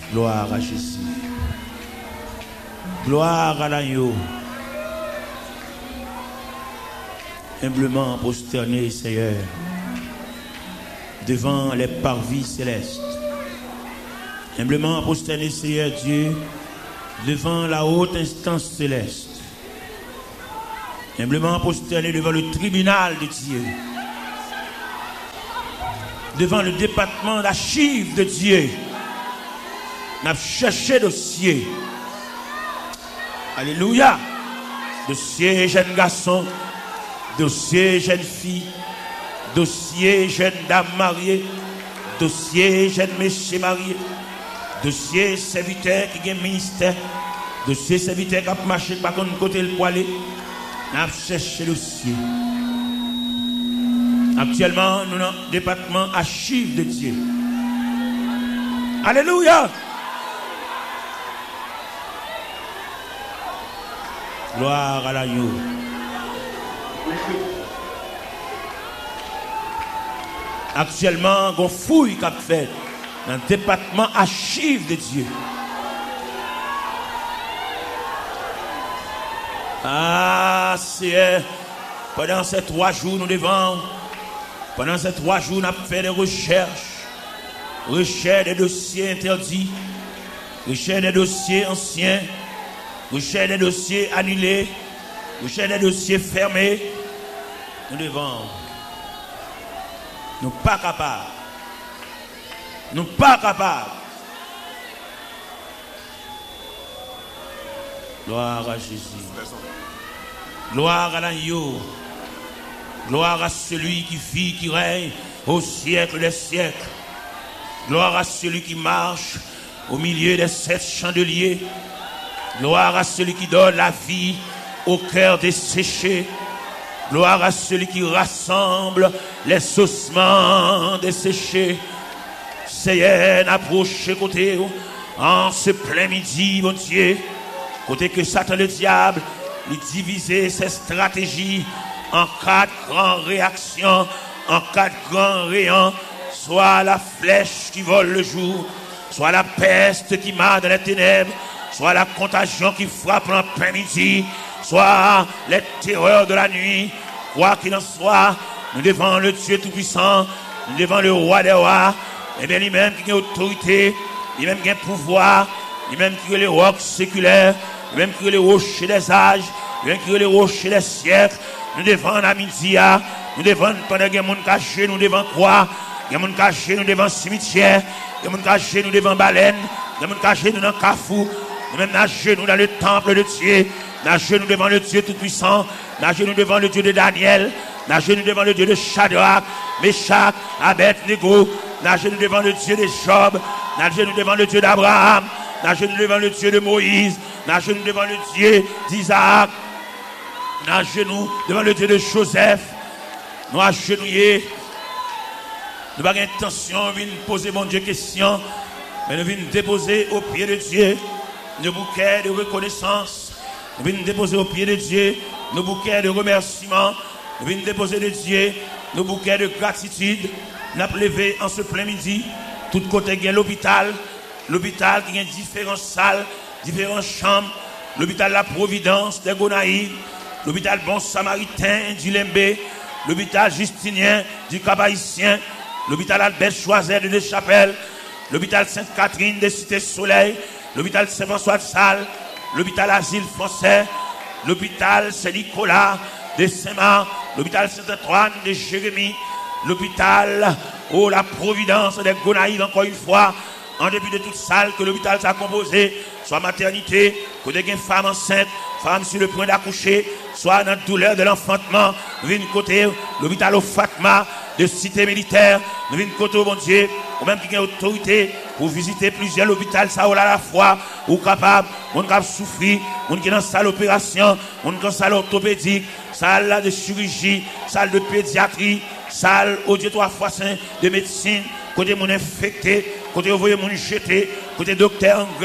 Gloire à Jésus. Gloire à l'agneau. Humblement prosterné, Seigneur, devant les parvis célestes. Humblement prosterné, Seigneur Dieu, devant la haute instance céleste. Humblement prosterné devant le tribunal de Dieu. Devant le département d'archives de Dieu. N'a cherché dossier. Alléluia. Dossier jeune garçon, dossier jeune fille, dossier jeune dame mariée, dossier jeune monsieur marié, dossier serviteur qui a un ministère, dossier serviteur qui a marché par contre côté le poilé. N'a cherché dossier. Actuellement, nous sommes dans le département archives de Dieu. Alléluia. Gloire à l'agneau. Actuellement, on fouille qu'a fait dans le département archives de Dieu. Ah, c'est pendant ces 3 jours, nous devons, pendant ces 3 jours, nous avons fait des recherches des dossiers interdits, recherche des dossiers anciens, recherche des dossiers annulés, recherche des dossiers fermés. Nous devons, nous pas capables, nous pas capables. Gloire à Jésus. Gloire à l'agneau. Gloire à celui qui vit, qui règne au siècle des siècles. Gloire à celui qui marche au milieu des 7 chandeliers. Gloire à celui qui donne la vie au cœur desséché. Gloire à celui qui rassemble les ossements desséchés. Seigneur, approche côté en ce plein midi, mon Dieu. Côté que Satan le diable, il divisait ses stratégies en 4 grandes réactions, en 4 grands rayons, soit la flèche qui vole le jour, soit la peste qui marche dans les ténèbres, soit la contagion qui frappe en plein midi, soit les terreurs de la nuit. Quoi qu'il en soit, nous devant le Dieu Tout-Puissant, nous devant le Roi des Rois, et bien lui-même qui a autorité, lui-même qui a pouvoir, lui-même qui a les rocs séculaires, lui-même qui a les rochers des âges, lui-même qui a les rochers des siècles. Nous devons la midi, nous devons pendant que les gens cachés, nous devons croire, les gens cachés, nous devons cimetière, les gens cachés, nous devons baleine, les gens cachés, nous dans Kafou, nous même nager nous dans le temple de Dieu, nager nous devant le Dieu Tout-Puissant, nager nous devant le Dieu de Daniel, nager nous devant le Dieu de Shadrach, Meshach, Abednego, nager nous devant le Dieu de Job, nager nous devant le Dieu d'Abraham, nager nous devant le Dieu de Moïse, nager nous devant le Dieu d'Isaac, nager nous devant le Dieu de Joseph, nous agenouiller. Nous n'avons pas l'intention de poser mon Dieu question, mais nous venons déposer au pied de Dieu nos bouquets de reconnaissance. Nous venons déposer au pied de Dieu nos bouquets de remerciement. Nous venons déposer de Dieu nos bouquets de gratitude. Nous avons levé en ce plein midi, tout côté il y a l'hôpital qui a différentes salles, différentes chambres, l'hôpital La Providence des Gonaïves, l'hôpital Bon Samaritain du Lembe, l'hôpital Justinien du Cap-Haïtien, l'hôpital Albert Choiset de Deschapelles, l'hôpital Sainte-Catherine de Cité-Soleil, l'hôpital Saint-François de Salles, l'hôpital Asile Français, l'hôpital Saint-Nicolas de Saint-Marc, l'hôpital Saint-Antoine de Jérémie, l'hôpital La Providence des Gonaïves, encore une fois, en début de toute salle que l'hôpital s'est composé, soit maternité, côté une femme enceinte, femme sur le point d'accoucher, soit dans la douleur de l'enfantement, nous venons côté l'hôpital au Fatma de cité militaire, nous venons côté mon Dieu, ou même qui a autorité pour visiter plusieurs hôpitaux, ça à la fois, ou capable, on qui a souffert, on qui est dans salle d'opération, on qui est dans salle orthopédique, salle de chirurgie, salle de pédiatrie, salle au Dieu 3 fois saint de médecine, côté mon infecté, côté envoyé mon jeté, côté docteur en grève,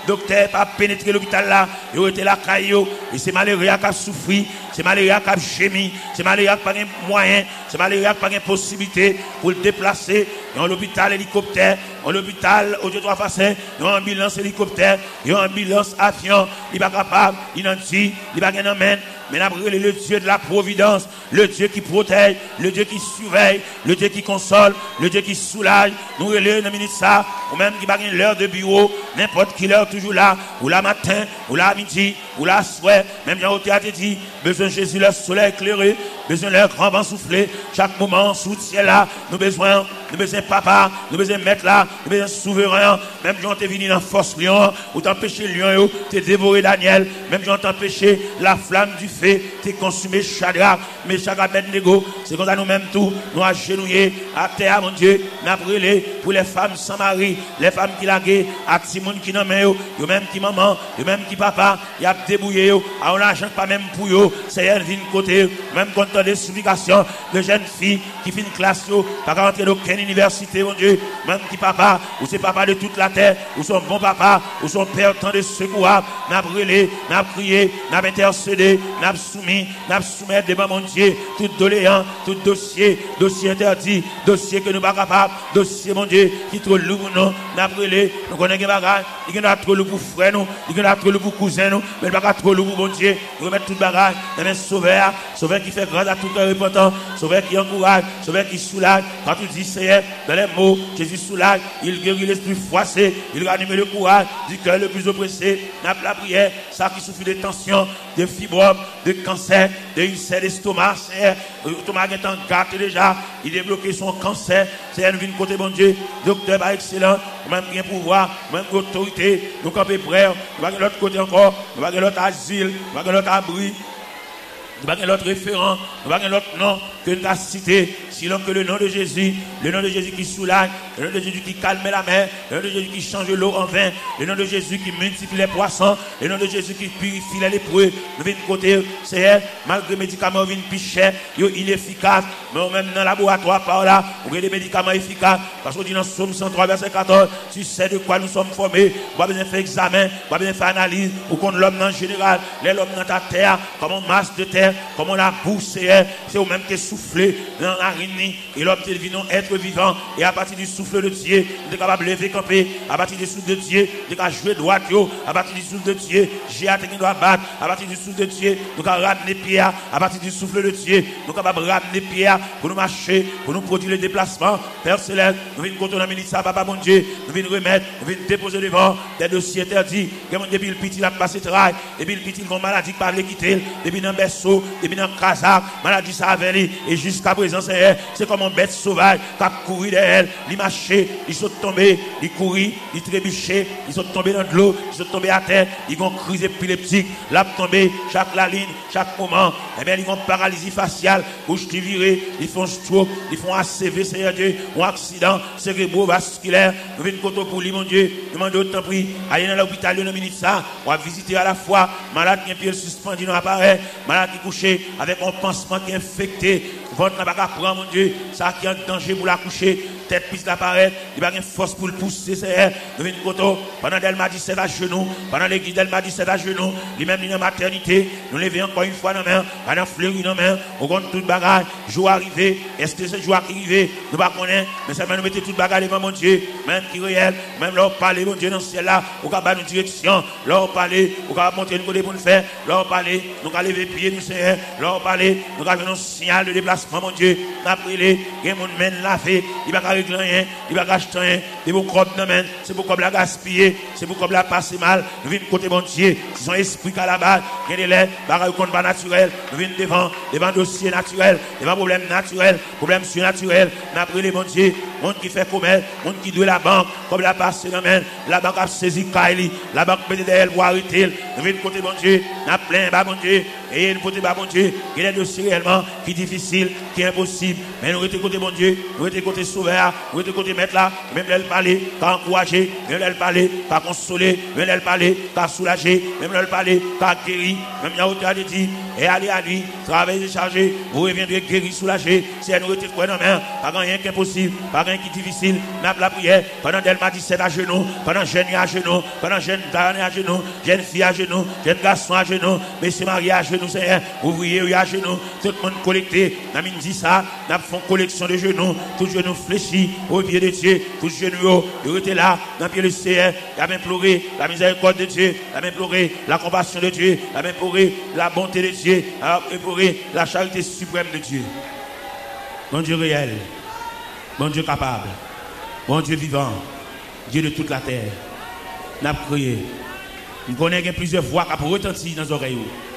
docteur pas pénétrer l'hôpital là, ils étaient là caillou et c'est malheureux qui a souffert, c'est malheureux qui a gémi, c'est malheureux qui pas de moyens, c'est malheureux qui pas de possibilité pour le déplacer dans l'hôpital hélicoptère, dans l'hôpital au 3 façons, dans ambulance hélicoptère, dans ambulance avion, il pas capable, il n'en dit, il pas gain amène. Mais après le Dieu de la providence, le Dieu qui protège, le Dieu qui surveille, le Dieu qui console, le Dieu qui soulage. Nous relèvons dans le ministre ça, ou même qui baguette l'heure de bureau, n'importe quelle heure toujours là, ou la matin, ou la midi, ou la soirée, même Jean Oté a dit, besoin de Jésus, le soleil éclairé, besoin de leur grand vent soufflé, chaque moment sous le ciel là, nous besoin papa, nous besoin mettre là, nous besoin souverain, même Jean t'es venu dans force lion, ou t'empêcher lion, t'es dévoré Daniel, même Jean t'empêcher la flamme du feu, t'es consumé Shadrach, mais Shadrach Abednego, c'est comme ça nous-mêmes tout, nous agenouillés à terre, mon Dieu, nous brûlé pour les femmes sans mari, les femmes qui laguent, à Timon qui n'en met, yo même qui maman, yo même qui papa, y a débrouillé, à on l'argent pas même pour eux, c'est elle vient côté, même quand on a des supplications de jeunes filles qui finissent classe, pas rentrer dans aucune université, mon Dieu, même qui papa, ou c'est papa de toute la terre, ou son bon papa, ou son père tant de secours, n'a brûlé, n'a prié, n'a intercédé, n'a soumis, n'a soumis devant mon Dieu, tout doléant, tout dossier interdit, dossier que nous pas capables, dossier, mon Dieu, qui trop lourd pour nous, n'a brûlé, nous connaissons des bagages, il y a trop lourd pour frère nous, il y a trop lourd pour cousin nous, mais il n'y a pas trop lourd pour mon Dieu, nous remettons tout bagage, dans un sauveur qui fait grâce à tout cœur repentant, sauveur qui encourage, sauveur qui soulage, quand tu dis Seigneur, dans les mots, Jésus soulage, il guérit l'esprit froissé, il ranime le courage, du cœur le plus oppressé, n'a pas la prière, ça qui souffre de tension, de fibromes, de cancer, de ulcère d'estomac, Seigneur, l'estomac est en gâte déjà, il a bloqué son cancer, Seigneur, nous venons côté bon Dieu, docteur par excellent, même bien pouvoir, même autorité, nous campons prêts, nous allons de l'autre côté encore, nous allons de l'autre asile, nous allons de l'autre abri, nous allons de l'autre référent, nous allons de l'autre nom que nous avons cité, sinon que le nom de Jésus qui soulage, le nom de Jésus qui calme la mer, le nom de Jésus qui change l'eau en vin, le nom de Jésus qui multiplie les poissons, le nom de Jésus qui purifie les lépreux. Nous venons côté, c'est malgré les médicaments viennent plus chers, ils sont inefficaces, mais même dans le laboratoire par là, on a des médicaments efficaces, parce qu'on dit dans Somme 103, verset 14, tu sais de quoi nous sommes formés, on va bien faire examen, on va bien faire analyse, ou qu'on l'homme en général, l'homme dans ta terre, comme on masse de terre, comme on la bourse, c'est au même que souffler dans la narine, et l'homme est devenu être vivant, et à partir du souffle de Dieu, il est capable de lever camper, à partir du souffle de Dieu, il est capable de jouer droit, à partir du souffle de Dieu, j'ai hâte qu'il doit battre, à partir du souffle de Dieu, nous allons ramener pierre, à partir du souffle de Dieu, nous sommes capables de ramener pierre pour nous marcher, pour nous produire le déplacement, Père Céleste, nous venons contre la ministère, Papa mon Dieu, nous venons remettre, nous venons déposer devant des dossiers interdits, que mon Dieu, le petit a passé travail, et puis le petit a une maladie qui parle de quitter, et puis dans le berceau, et puis dans le casaque, maladie ça avait lui, et jusqu'à présent, c'est comme un bête sauvage qui a couru derrière, il marchait, ils sont tombés, ils couraient, ils trébuchaient, ils sont tombés dans de l'eau, ils sont tombés à terre, ils ont crise épileptique, là tombé, chaque la ligne, chaque moment, et bien ils ont paralysie faciale, bouche qui virée, ils font stroke, ils font ACV, Seigneur Dieu, ou accident cérébrovasculaire, nous venons contre pour lui, mon Dieu, nous demandons autant prix, aller dans l'hôpital, nous minutes ça, on va visiter à la fois, malade qui est pied suspendu dans l'appareil, malade qui est couché avec un pansement qui est infecté, votre n'a pas qu'à prendre, mon Dieu, ça qui est en danger pour la coucher, tête piste d'apparaître, il n'y a pas de force pour le pousser, c'est nous venons contre, pendant qu'elle m'a dit c'est à genoux, pendant l'église elle m'a dit c'est à genoux, lui-même dans la maternité, nous levons encore une fois dans la main, pendant fleurie dans la main, on compte tout bagage, jour arrivé, est-ce que c'est jour qui arrivé, nous ne connaissons pas, mais ça va nous mettre tout bagage devant mon Dieu, même qui réel, même leur parler, mon Dieu, dans ce ciel-là, on va faire une direction, leur parler, on va monter une côté pour nous faire, leur parler, nous allons lever pied, nous Seigneur, leur parler, nous allons faire un signal de déplacement, mon Dieu, nous allons prier, il y a un monde lavé, il va pas régler rien, il va acheter rien, c'est pour comme non c'est pour comme la gaspiller, c'est pour comme la passer mal, nous venons côté bon Dieu, si son esprit à la base, il y a des lèvres, bagaille compte pas naturel, nous venons devant dossier naturel, devant problème naturel, problème surnaturel, nous avons prié bon Dieu, monde qui fait commerce, monde qui doit la banque, comme la passe dans la banque a saisi Kaili, la banque peut derrière pour arrêter, nous venons côté bon Dieu, nous avons plein bon Dieu, et nous pouvons pas, bon Dieu, il y a des dossiers réellement qui sont difficiles, qui sont impossibles. Mais nous sommes côté bon Dieu, nous sommes côté sauveur, nous sommes côté maître là, même elle parler, qu'à encourager, même elle parler, qu'à consoler, même elle parler, qu'à soulager, même elle parler, qu'à guérir, même il y a autant de dire, et allez à lui, travaillez chargé, vous reviendrez guérir, soulager, si elle nous retire quoi dans la main, pas rien qui est possible, pas rien qui est difficile, n'a pas la prière, pendant qu'elle m'a dit c'est à genoux, pendant jeune à genoux, pendant jeune dame à genoux, jeune fille à genoux, jeune garçon à genoux, messieurs mariés à genoux, c'est ouvriers à genoux, tout le monde collecté, n'a dit ça, n'a fait une collection de genoux, tous genoux fléchis au pied de Dieu, tous genoux, ils étaient là, dans le pied de Seigneur, il a même pleuré la miséricorde de Dieu, il a même pleuré la compassion de Dieu, il a même pleuré la bonté de Dieu, il a même pleuré la charité suprême de Dieu. Bon Dieu réel, bon Dieu capable, bon Dieu vivant, Dieu de toute la terre, n'a crié. Nous connaissons plusieurs voix qui ont retenti dans nos oreilles.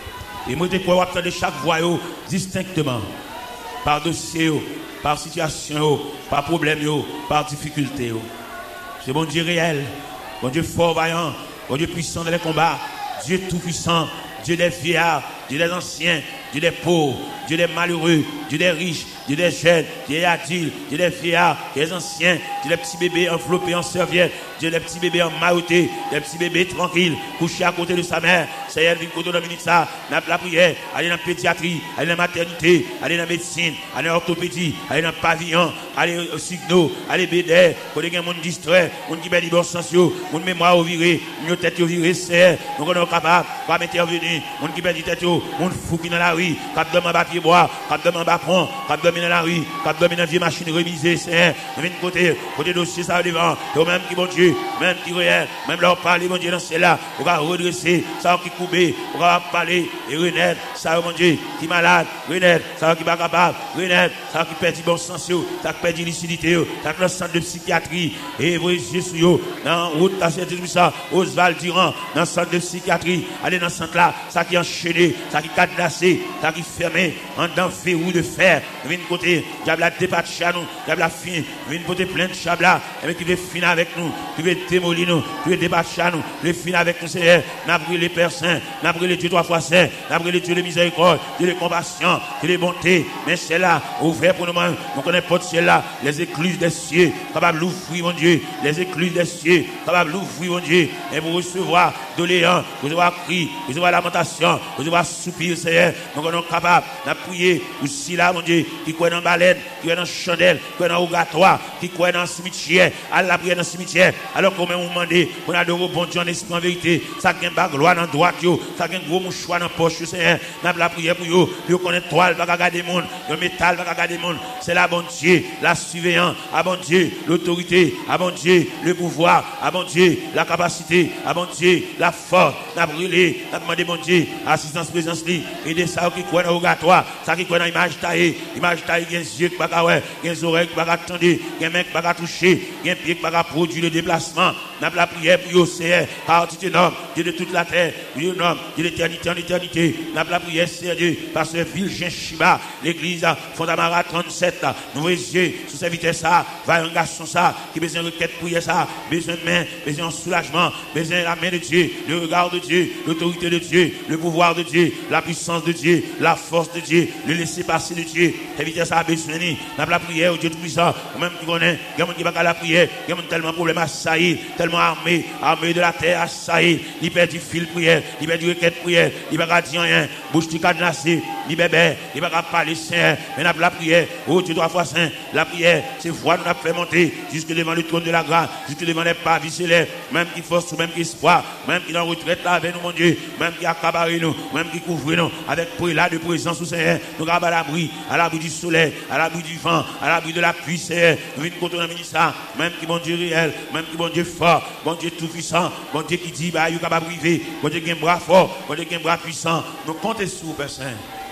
Et moi, je crois entendre chaque voix distinctement, par dossier, par situation, par problème, par difficulté. C'est bon Dieu réel, bon Dieu fort, vaillant, bon Dieu puissant dans les combats, Dieu tout-puissant, Dieu des vieillards, Dieu des anciens, Dieu des pauvres, Dieu des malheureux, Dieu des riches, Dieu des jeunes, Dieu des adultes, Dieu des vieillards, Dieu des anciens, Dieu des petits bébés enveloppés en serviette, Dieu des petits bébés en mailloté, des petits bébés tranquilles, couchés à côté de sa mère. Seigneur, viens côté de la minute ça, n'a la prière, aller dans la pédiatrie, aller dans la maternité, aller dans la médecine, aller dans l'orthopédie, aller dans le pavillon, aller au signo, aller bédé, pour les gens qui distrait, qui perdent le bon sens, qui mémoire au viré, qui tête au viré, c'est, nous sommes capables, pas intervenir, qui perdent tête, qui fou qui dans la rue, qui demande papier bois, qui demande bapron, qui domine dans la rue, qui domine dans la vieille machine remisée, c'est, nous venons côté dossier ça devant, et même qui bon Dieu, même qui réel, même leur parler, mon Dieu, dans celle-là, on va redresser, ça qui coupé, on va parler, et renaître, ça, mon Dieu, qui malade, renaître, ça qui pas capable, renaître, ça qui perd du bon sens, ça qui perd du lucidité, ça qui le centre de psychiatrie, et vous, Jésus, dans route, tout ça, Oswald Durand, dans le centre de psychiatrie, allez dans ce centre-là, ça qui enchaîné, ça qui cadenassé, ça qui fermé, en dans verrou de fer, vient côté, diable a débattu à nous, diable a fini, vient côté plein de chabla, et qui veut finir avec nous, qui veut démolir nous, qui veut débattre à nous, qui veut finir avec nous, Seigneur, n'a brûlé les Pères Saints, n'a brûlé Dieu 3 fois saint, n'a brûlé Dieu de miséricorde, Dieu de compassion, Dieu de bonté, mais c'est là, ouvert pour nous, on connaît pas de ciel là, les écluses des cieux, capable d'ouvrir, mon Dieu, les écluses des cieux, capable d'ouvrir, mon Dieu, et pour recevoir doléant, recevoir cri, recevoir lamentation, recevoir soupir, Seigneur, nous sommes capables d'appuyer aussi là, mon Dieu, qui croit dans la baleine, qui croit dans la chandelle, qui croit dans le rogatoire, qui croit dans le cimetière, à la prière dans le cimetière, alors qu'on m'a demandé, on a de bon Dieu en esprit en vérité, ça qui a gloire dans la droite, ça qui a un gros mouchoir dans la poche, Seigneur, n'a la prière pour eux, puis on connaît toile, pas garder le monde, le métal, pas garder le monde, c'est la bonne Dieu, la surveillance, à bon Dieu, l'autorité, à bon Dieu, le pouvoir, à bon Dieu, la capacité, à bon Dieu, la force, n'a brûlé, n'a demandé bon Dieu, assistance, présence, et de ça qui croit dans le rogatoire, ça qui croit dans l'image taillée, l'image taillée, il y a des yeux qui ne peuvent pas voir, il y a des oreilles qui ne peuvent pas attendre, il y a des mains qui ne peuvent pas toucher, il y a des pieds qui ne peuvent pas produire le déplacement, n'a la prière pour eux, Seigneur, car tu es homme, Dieu de toute la terre, Dieu homme, Dieu d'éternité en éternité, n'a la prière, Seigneur Dieu, parce que Vilgin Chiba, l'église, Fondamara 37, nous voyons Dieu, sous serviteur ça, va un garçon ça, qui a besoin de requête prière ça, besoin de main, besoin de soulagement, besoin de la main de Dieu, le regard de Dieu, l'autorité de Dieu, le pouvoir de Dieu, la puissance de Dieu, la force de Dieu, le laisser passer de Dieu, serviteur ça a besoin de la prière au Dieu tout-puissant, même qui connaît, il y a des gens qui ne pas la prière, il y a tellement de problèmes à saillir, tellement armé de la terre à saillir, il perd du fil prière, il perd du requête prière, il ne peut pas dire rien, bouche du cadenassé, il bébé, il ne peut pas parler saint, mais la prière, oh Dieu 3 fois saint, la prière, c'est voix nous a fait monter jusque devant le trône de la grâce, jusque devant les pavis célestes, même qui force, même qui espoir, même qui est en retraite là avec nous, mon Dieu, même qui accabaré nous, même qui couvre nous, avec là de présence au Seigneur, nous sommes à l'abri du soleil, à l'abri du vent, à l'abri de la pluie, Seigneur, nous venons contre le ministère, même qui bon Dieu réel, même qui bon Dieu fort, bon Dieu tout puissant, bon Dieu qui dit, bah, il est capable de priver, bon Dieu qui a un bras fort, bon Dieu qui a un bras puissant, nous comptons sur vous, Père Saint.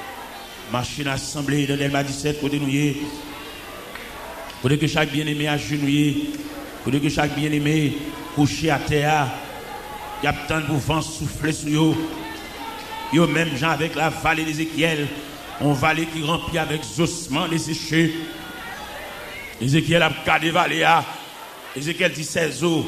Machine assemblée dans l'Elma 17, côté nous y côté que chaque bien-aimé agenouillé, côté que chaque bien-aimé couché à terre, il y a tant de vent souffler sur eux. Yo même gens avec la vallée d'Ézéchiel, une vallée qui remplit avec ossements desséchés. Ézéchiel a regardé vallée à Ézéchiel dit ces eaux.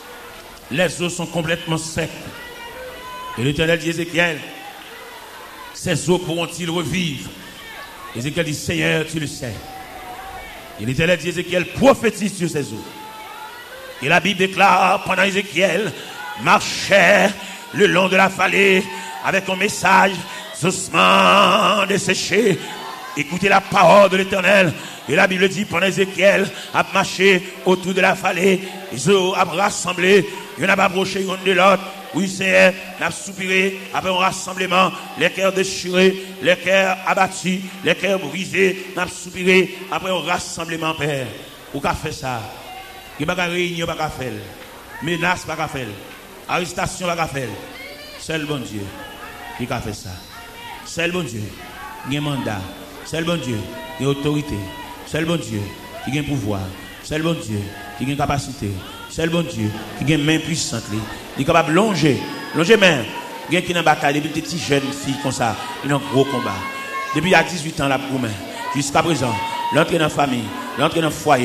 Les eaux sont complètement secs. Et l'Éternel dit Ézéchiel, ces eaux pourront-ils revivre? Ézéchiel dit, Seigneur, tu le sais. Et l'Éternel dit, Ézéchiel, prophétise sur ces eaux. Et la Bible déclare, pendant Ézéchiel marchait le long de la vallée avec un message, ossements desséchés. Écoutez la parole de l'Éternel. Et la Bible dit, pendant Ézéchiel a marché autour de la vallée, ils ont rassemblé, il y en a pas approché l'un de l'autre. Oui, Seigneur, n'a soupiré après un rassemblement, les cœurs déchirés, les cœurs abattus, les cœurs brisés, n'a soupiré après un rassemblement, Père. Ou qu'a fait ça? Il n'y a pas de réunion, pas de faire. Menace, pas de faire. Arrestation, pas de faire. Seul bon Dieu qui a fait ça. Seul bon Dieu qui a un mandat. Seul bon Dieu qui a autorité. Seul bon Dieu qui a un pouvoir. Seul bon Dieu qui a une capacité. Seul bon Dieu qui a une main puissante. Il est capable de longer main. Il y a qui dans la bataille depuis des petites jeunes filles comme ça. Il y a un gros combat. Depuis il y a 18 ans, la pour main. Jusqu'à présent, l'entrée dans la famille, l'entrée dans le foyer.